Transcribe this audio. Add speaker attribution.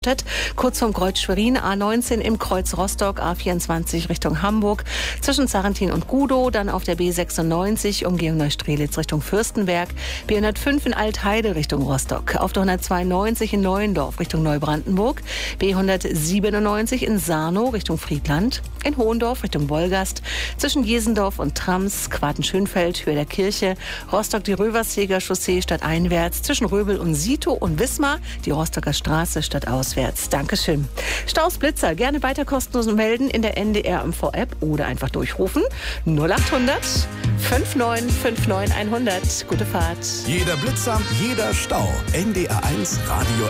Speaker 1: Kurz vorm Kreuz Schwerin, A19 im Kreuz Rostock, A24 Richtung Hamburg, zwischen Sarrentin und Gudow, dann auf der B96 Umgehung Neustrelitz Richtung Fürstenberg, B105 in Altheide Richtung Rostock, auf der 192 in Neuendorf Richtung Neubrandenburg, B197 in Sarnow Richtung Friedland, in Hohendorf Richtung Wolgast, zwischen Jesendorf und Trams, Quartenschönfeld, Höhe der Kirche, Rostock die Röverseger Chaussee stadteinwärts, zwischen Röbel und Sito und Wismar, die Rostocker Straße stadtauswärts. Dankeschön. Staus, Blitzer, gerne weiter kostenlos melden in der NDR MV-App oder einfach durchrufen. 0800 59 59 100. Gute Fahrt.
Speaker 2: Jeder Blitzer, jeder Stau. NDR 1 Radio